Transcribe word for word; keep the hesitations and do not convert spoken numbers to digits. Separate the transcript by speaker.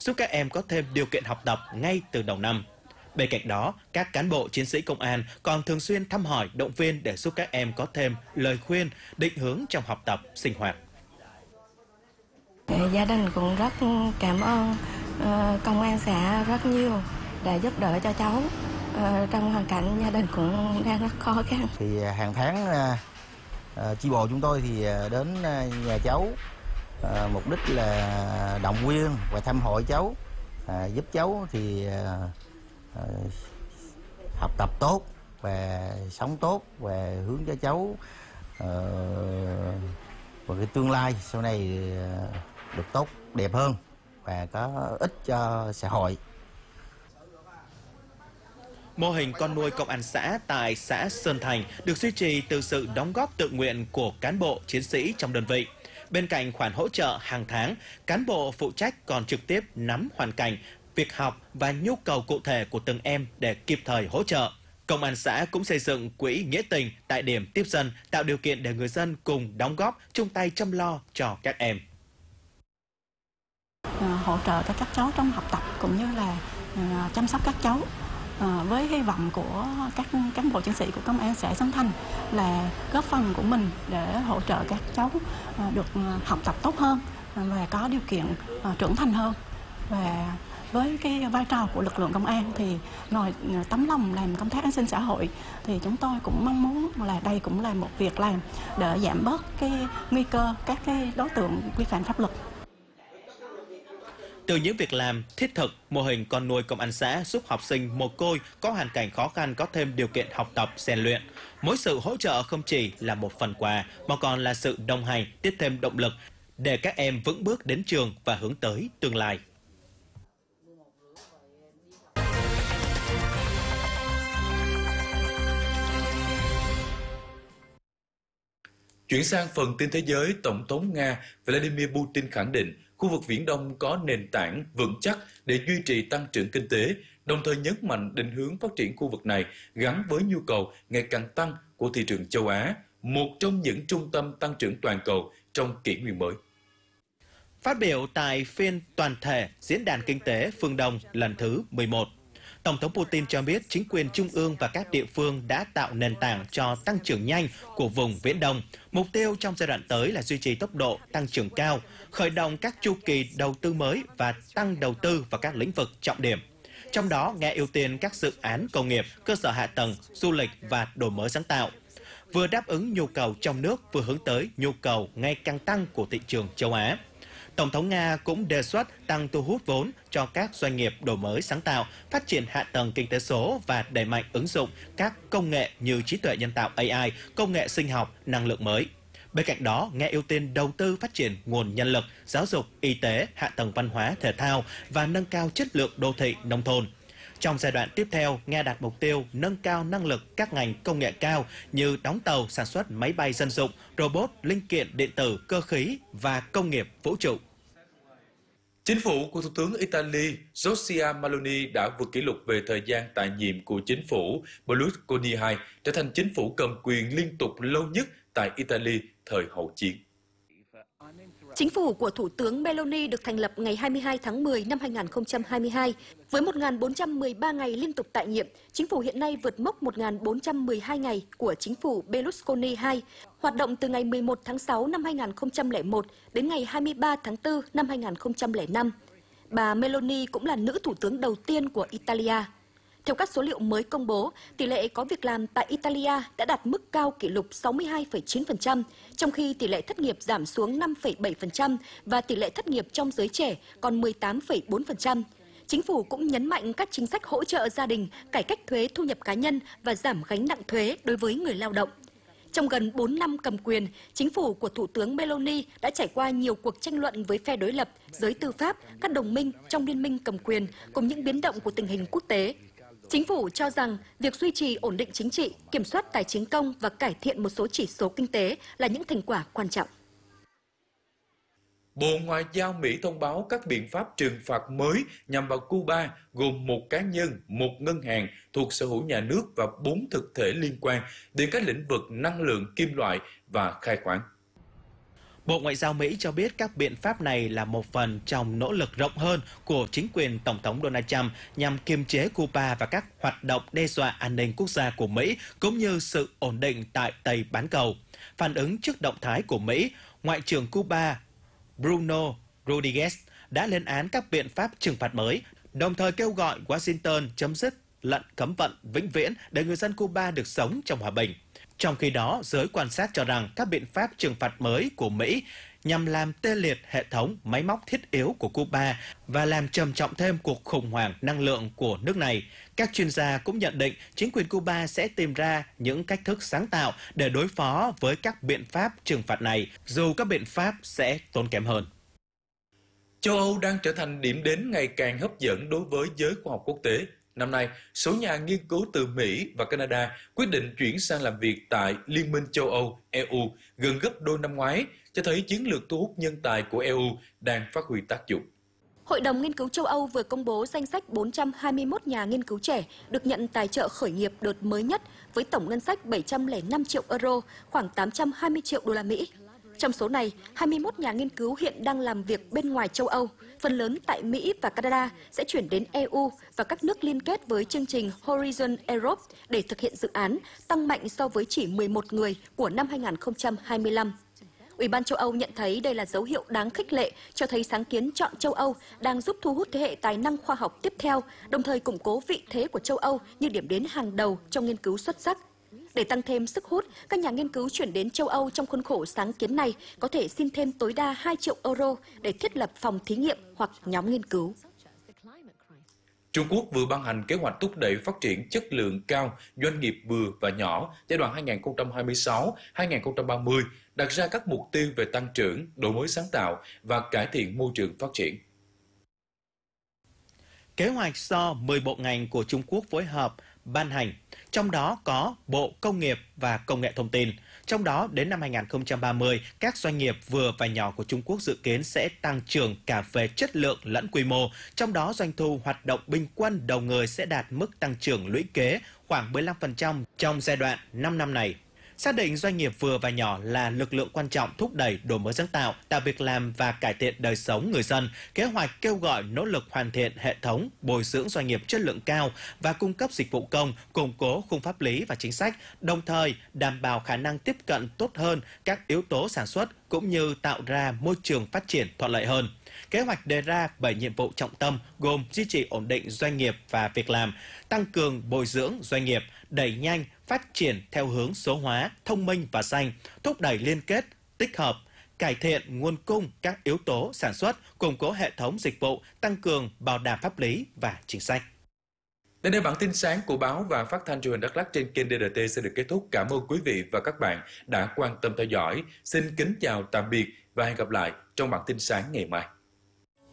Speaker 1: giúp các em có thêm điều kiện học tập ngay từ đầu năm. Bên cạnh đó, các cán bộ chiến sĩ công an còn thường xuyên thăm hỏi, động viên để giúp các em có thêm lời khuyên, định hướng trong học tập, sinh hoạt.
Speaker 2: Gia đình cũng rất cảm ơn công an xã rất nhiều đã giúp đỡ cho cháu trong hoàn cảnh gia đình cũng đang rất khó khăn.
Speaker 3: Thì hàng tháng chi bộ chúng tôi thì đến nhà cháu, mục đích là động viên và thăm hỏi cháu, giúp cháu thì học tập tốt và sống tốt và hướng cho cháu vào cái tương lai sau này được tốt đẹp hơn và có ích cho xã hội.
Speaker 1: Mô hình con nuôi công an xã tại xã Sơn Thành được duy trì từ sự đóng góp tự nguyện của cán bộ chiến sĩ trong đơn vị. Bên cạnh khoản hỗ trợ hàng tháng, cán bộ phụ trách còn trực tiếp nắm hoàn cảnh, việc học và nhu cầu cụ thể của từng em để kịp thời hỗ trợ. Công an xã cũng xây dựng quỹ nghĩa tình tại điểm tiếp dân, tạo điều kiện để người dân cùng đóng góp, chung tay chăm lo cho các em.
Speaker 4: Hỗ trợ cho các cháu trong học tập cũng như là chăm sóc các cháu. À, với hy vọng của các cán bộ chiến sĩ của công an xã Sơn Thành là góp phần của mình để hỗ trợ các cháu à, được học tập tốt hơn và có điều kiện à, trưởng thành hơn. Và với cái vai trò của lực lượng công an thì ngoài tấm lòng làm công tác an sinh xã hội thì chúng tôi cũng mong muốn là đây cũng là một việc làm để giảm bớt cái nguy cơ các cái đối tượng vi phạm pháp luật.
Speaker 1: Từ những việc làm thiết thực, mô hình con nuôi công an xã giúp học sinh mồ côi có hoàn cảnh khó khăn có thêm điều kiện học tập, rèn luyện. Mỗi sự hỗ trợ không chỉ là một phần quà, mà còn là sự đồng hành, tiếp thêm động lực để các em vững bước đến trường và hướng tới tương lai.
Speaker 5: Chuyển sang phần tin thế giới, Tổng thống Nga Vladimir Putin khẳng định khu vực Viễn Đông có nền tảng vững chắc để duy trì tăng trưởng kinh tế, đồng thời nhấn mạnh định hướng phát triển khu vực này gắn với nhu cầu ngày càng tăng của thị trường châu Á, một trong những trung tâm tăng trưởng toàn cầu trong kỷ nguyên mới.
Speaker 1: Phát biểu tại phiên toàn thể Diễn đàn Kinh tế Phương Đông lần thứ mười một, Tổng thống Putin cho biết chính quyền trung ương và các địa phương đã tạo nền tảng cho tăng trưởng nhanh của vùng Viễn Đông. Mục tiêu trong giai đoạn tới là duy trì tốc độ tăng trưởng cao, khởi động các chu kỳ đầu tư mới và tăng đầu tư vào các lĩnh vực trọng điểm. Trong đó, Nga ưu tiên các dự án công nghiệp, cơ sở hạ tầng, du lịch và đổi mới sáng tạo, vừa đáp ứng nhu cầu trong nước, vừa hướng tới nhu cầu ngày càng tăng của thị trường châu Á. Tổng thống Nga cũng đề xuất tăng thu hút vốn cho các doanh nghiệp đổi mới sáng tạo, phát triển hạ tầng kinh tế số và đẩy mạnh ứng dụng các công nghệ như trí tuệ nhân tạo A I, công nghệ sinh học, năng lượng mới. Bên cạnh đó, Nga ưu tiên đầu tư phát triển nguồn nhân lực, giáo dục, y tế, hạ tầng văn hóa, thể thao và nâng cao chất lượng đô thị, nông thôn. Trong giai đoạn tiếp theo, Nga đặt mục tiêu nâng cao năng lực các ngành công nghệ cao như đóng tàu, sản xuất máy bay dân dụng, robot, linh kiện điện tử, cơ khí và công nghiệp vũ trụ.
Speaker 5: Chính phủ của Thủ tướng Italy Giorgia Meloni đã vượt kỷ lục về thời gian tại nhiệm của chính phủ Berlusconi hai, trở thành chính phủ cầm quyền liên tục lâu nhất tại Italy thời hậu chiến.
Speaker 6: Chính phủ của Thủ tướng Meloni được thành lập ngày hai mươi hai tháng mười năm hai nghìn không trăm hai mươi hai. Với một nghìn bốn trăm mười ba ngày liên tục tại nhiệm, chính phủ hiện nay vượt mốc một nghìn bốn trăm mười hai ngày của chính phủ Berlusconi hai, hoạt động từ ngày mười một tháng sáu năm hai nghìn không trăm lẻ một đến ngày hai mươi ba tháng tư năm hai nghìn không trăm lẻ năm. Bà Meloni cũng là nữ thủ tướng đầu tiên của Italia. Theo các số liệu mới công bố, tỷ lệ có việc làm tại Italia đã đạt mức cao kỷ lục sáu mươi hai phẩy chín phần trăm, trong khi tỷ lệ thất nghiệp giảm xuống năm phẩy bảy phần trăm và tỷ lệ thất nghiệp trong giới trẻ còn mười tám phẩy bốn phần trăm. Chính phủ cũng nhấn mạnh các chính sách hỗ trợ gia đình, cải cách thuế thu nhập cá nhân và giảm gánh nặng thuế đối với người lao động. Trong gần bốn năm cầm quyền, chính phủ của Thủ tướng Meloni đã trải qua nhiều cuộc tranh luận với phe đối lập, giới tư pháp, các đồng minh trong liên minh cầm quyền cùng những biến động của tình hình quốc tế. Chính phủ cho rằng việc duy trì ổn định chính trị, kiểm soát tài chính công và cải thiện một số chỉ số kinh tế là những thành quả quan trọng.
Speaker 5: Bộ Ngoại giao Mỹ thông báo các biện pháp trừng phạt mới nhằm vào Cuba gồm một cá nhân, một ngân hàng thuộc sở hữu nhà nước và bốn thực thể liên quan đến các lĩnh vực năng lượng, kim loại và khai khoáng.
Speaker 1: Bộ Ngoại giao Mỹ cho biết các biện pháp này là một phần trong nỗ lực rộng hơn của chính quyền Tổng thống Donald Trump nhằm kiềm chế Cuba và các hoạt động đe dọa an ninh quốc gia của Mỹ, cũng như sự ổn định tại Tây bán cầu. Phản ứng trước động thái của Mỹ, Ngoại trưởng Cuba Bruno Rodriguez đã lên án các biện pháp trừng phạt mới, đồng thời kêu gọi Washington chấm dứt lệnh cấm vận vĩnh viễn để người dân Cuba được sống trong hòa bình. Trong khi đó, giới quan sát cho rằng các biện pháp trừng phạt mới của Mỹ nhằm làm tê liệt hệ thống máy móc thiết yếu của Cuba và làm trầm trọng thêm cuộc khủng hoảng năng lượng của nước này. Các chuyên gia cũng nhận định chính quyền Cuba sẽ tìm ra những cách thức sáng tạo để đối phó với các biện pháp trừng phạt này, dù các biện pháp sẽ tốn kém hơn.
Speaker 5: Châu Âu đang trở thành điểm đến ngày càng hấp dẫn đối với giới khoa học quốc tế. Năm nay, số nhà nghiên cứu từ Mỹ và Canada quyết định chuyển sang làm việc tại Liên minh châu Âu E U gần gấp đôi năm ngoái, cho thấy chiến lược thu hút nhân tài của E U đang phát huy tác dụng.
Speaker 6: Hội đồng Nghiên cứu châu Âu vừa công bố danh sách bốn trăm hai mươi mốt nhà nghiên cứu trẻ được nhận tài trợ khởi nghiệp đợt mới nhất với tổng ngân sách bảy trăm lẻ năm triệu euro, khoảng tám trăm hai mươi triệu đô la Mỹ. Trong số này, hai mươi mốt nhà nghiên cứu hiện đang làm việc bên ngoài châu Âu, phần lớn tại Mỹ và Canada sẽ chuyển đến E U và các nước liên kết với chương trình Horizon Europe để thực hiện dự án, tăng mạnh so với chỉ mười một người của năm hai nghìn không trăm hai mươi lăm. Ủy ban châu Âu nhận thấy đây là dấu hiệu đáng khích lệ, cho thấy sáng kiến chọn châu Âu đang giúp thu hút thế hệ tài năng khoa học tiếp theo, đồng thời củng cố vị thế của châu Âu như điểm đến hàng đầu trong nghiên cứu xuất sắc. Để tăng thêm sức hút, các nhà nghiên cứu chuyển đến châu Âu trong khuôn khổ sáng kiến này có thể xin thêm tối đa hai triệu euro để thiết lập phòng thí nghiệm hoặc nhóm nghiên cứu.
Speaker 5: Trung Quốc vừa ban hành kế hoạch thúc đẩy phát triển chất lượng cao doanh nghiệp vừa và nhỏ giai đoạn hai nghìn không trăm hai mươi sáu đến hai nghìn không trăm ba mươi, đặt ra các mục tiêu về tăng trưởng, đổi mới sáng tạo và cải thiện môi trường phát triển.
Speaker 1: Kế hoạch do mười bộ ngành của Trung Quốc phối hợp ban hành, trong đó có Bộ Công nghiệp và Công nghệ Thông tin. Trong đó, đến năm hai nghìn không trăm ba mươi, các doanh nghiệp vừa và nhỏ của Trung Quốc dự kiến sẽ tăng trưởng cả về chất lượng lẫn quy mô. Trong đó, doanh thu hoạt động bình quân đầu người sẽ đạt mức tăng trưởng lũy kế khoảng mười lăm phần trăm trong giai đoạn năm năm này. Xác định doanh nghiệp vừa và nhỏ là lực lượng quan trọng thúc đẩy đổi mới sáng tạo, tạo việc làm và cải thiện đời sống người dân. Kế hoạch kêu gọi nỗ lực hoàn thiện hệ thống, bồi dưỡng doanh nghiệp chất lượng cao và cung cấp dịch vụ công, củng cố khung pháp lý và chính sách, đồng thời đảm bảo khả năng tiếp cận tốt hơn các yếu tố sản xuất cũng như tạo ra môi trường phát triển thuận lợi hơn. Kế hoạch đề ra bảy nhiệm vụ trọng tâm gồm duy trì ổn định doanh nghiệp và việc làm, tăng cường bồi dưỡng doanh nghiệp, đẩy nhanh phát triển theo hướng số hóa, thông minh và xanh, thúc đẩy liên kết, tích hợp, cải thiện nguồn cung các yếu tố sản xuất, củng cố hệ thống dịch vụ, tăng cường bảo đảm pháp lý và chính sách.
Speaker 5: Đến đây bản tin sáng của báo và phát thanh truyền hình Đắk Lắk trên kênh đê rờ tê sẽ được kết thúc. Cảm ơn quý vị và các bạn đã quan tâm theo dõi. Xin kính chào tạm biệt và hẹn gặp lại trong bản tin sáng ngày mai.